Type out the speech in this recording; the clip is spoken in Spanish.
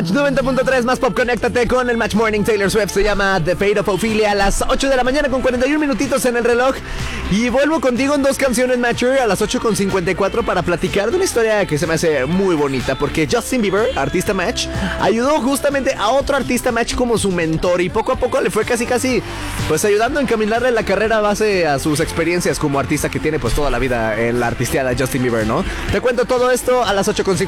Match 90.3 más pop, conéctate con el Match Morning. Taylor Swift se llama The Fate of Ophelia a las 8 de la mañana con 41 minutitos en el reloj. Y vuelvo contigo en dos canciones, Matcher, a las 8:54 para platicar de una historia que se me hace muy bonita. Porque Justin Bieber, artista Match, ayudó justamente a otro artista Match como su mentor. Y poco a poco le fue casi pues ayudando a encaminarle la carrera a base a sus experiencias como artista que tiene pues toda la vida en la artisteada Justin Bieber, ¿no? Te cuento todo esto a las 8:54.